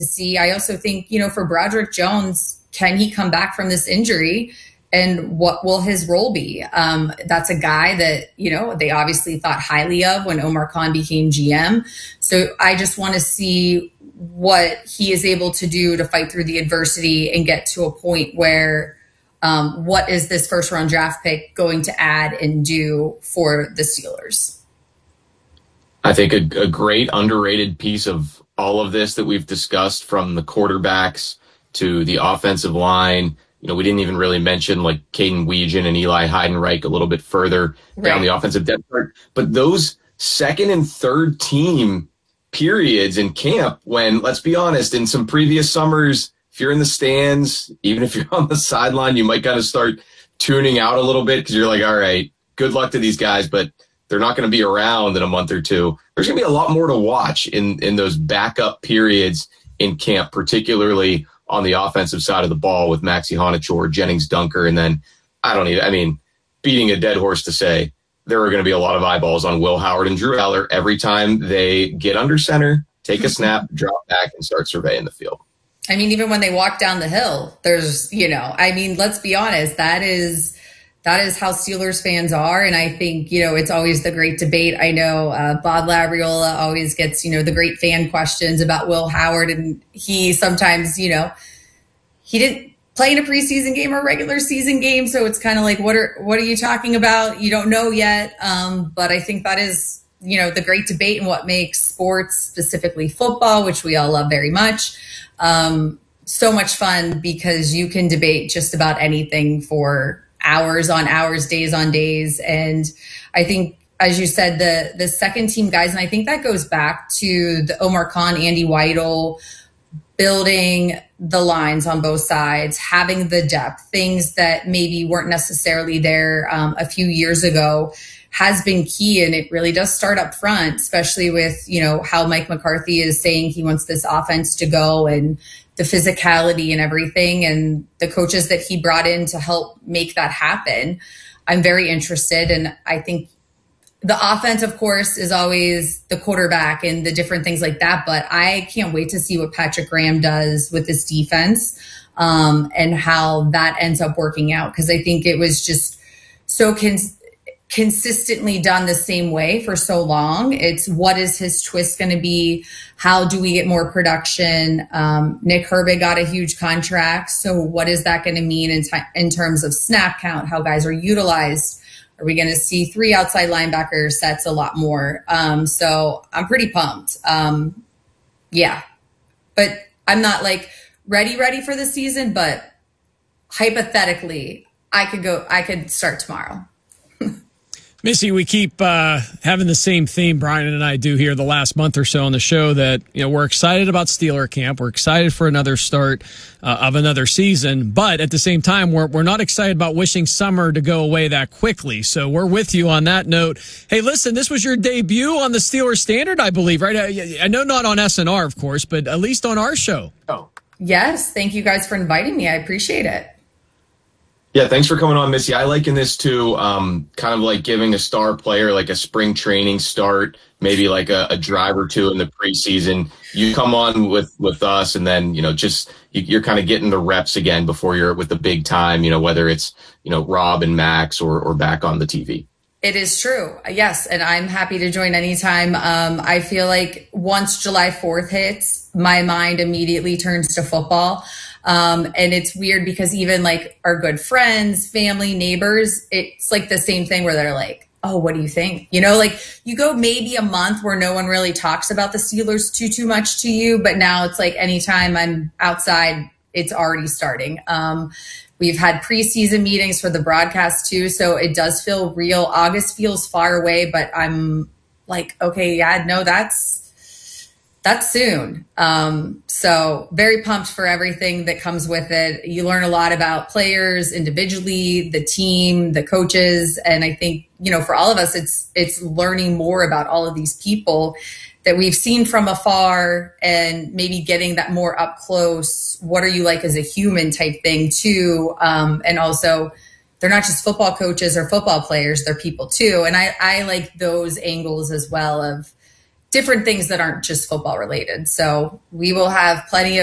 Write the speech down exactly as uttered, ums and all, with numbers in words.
see. I also think, you know, for Broderick Jones, can he come back from this injury? And what will his role be? Um, that's a guy that, you know, they obviously thought highly of when Omar Khan became G M. So I just want to see what he is able to do to fight through the adversity and get to a point where um, what is this first round draft pick going to add and do for the Steelers? I think a, a great underrated piece of all of this that we've discussed, from the quarterbacks to the offensive line. You know, we didn't even really mention like Caden Weegan and Eli Heidenreich a little bit further right down the offensive depth chart. But those second and third team periods in camp, when, let's be honest, in some previous summers, if you're in the stands, even if you're on the sideline, you might kind of start tuning out a little bit because you're like, all right, good luck to these guys, but they're not going to be around in a month or two. There's going to be a lot more to watch in, in those backup periods in camp, particularly on the offensive side of the ball with Maxi Honachor, Jennings Dunker, and then I don't even, I mean, beating a dead horse to say there are going to be a lot of eyeballs on Will Howard and Drew Eller every time they get under center, take a snap, drop back, and start surveying the field. I mean, even when they walk down the hill, there's, you know, I mean, let's be honest, that is that is how Steelers fans are. And I think, you know, it's always the great debate. I know uh, Bob Labriola always gets, you know, the great fan questions about Will Howard. And he sometimes, you know, he didn't play in a preseason game or a regular season game. So it's kind of like, what are, what are you talking about? You don't know yet. Um, but I think that is, you know, the great debate and what makes sports, specifically football, which we all love very much, um, so much fun, because you can debate just about anything for hours on hours, days on days. And I think, as you said, the the second team guys, and I think that goes back to the Omar Khan, Andy Weidel, building the lines on both sides, having the depth, things that maybe weren't necessarily there um, a few years ago, has been key. And it really does start up front, especially with, you know, how Mike McCarthy is saying he wants this offense to go, and the physicality and everything, and the coaches that he brought in to help make that happen. I'm very interested. And I think the offense, of course, is always the quarterback and the different things like that. But I can't wait to see what Patrick Graham does with this defense um, and how that ends up working out. Because I think it was just so cons- consistently done the same way for so long. It's what is his twist going to be? How do we get more production? Um, Nick Herbig got a huge contract. So what is that going to mean in, t- in terms of snap count, how guys are utilized? Are we going to see three outside linebacker sets a lot more? Um, so I'm pretty pumped. Um, yeah, but I'm not like ready, ready for the season, but hypothetically I could go, I could start tomorrow. Missy, we keep uh, having the same theme, Brian and I do here the last month or so on the show, that, you know, we're excited about Steeler camp. We're excited for another start uh, of another season. But at the same time, we're we're not excited about wishing summer to go away that quickly. So we're with you on that note. Hey, listen, this was your debut on the Steeler Standard, I believe, right? I, I know not on S N R, of course, but at least on our show. Oh, yes. Thank you guys for inviting me. I appreciate it. Yeah, thanks for coming on, Missy. I liken this to um, kind of like giving a star player like a spring training start, maybe like a, a drive or two in the preseason. You come on with, with us, and then, you know, just you, you're kind of getting the reps again before you're with the big time, you know, whether it's, you know, Rob and Max or, or back on the T V. It is true. Yes. And I'm happy to join anytime. Um, I feel like once July fourth hits, my mind immediately turns to football. Um, and it's weird because even like our good friends, family, neighbors, it's like the same thing where they're like, oh, what do you think? You know, like you go maybe a month where no one really talks about the Steelers too, too much to you. But now it's like anytime I'm outside, it's already starting. Um, we've had preseason meetings for the broadcast too. So it does feel real. August feels far away, but I'm like, okay, yeah, no, that's, That's soon. Um, so very pumped for everything that comes with it. You learn a lot about players individually, the team, the coaches. And I think, you know, for all of us, it's, it's learning more about all of these people that we've seen from afar, and maybe getting that more up close. What are you like as a human type thing too? Um, and also they're not just football coaches or football players, they're people too. And I, I like those angles as well of, different things that aren't just football related. So we will have plenty of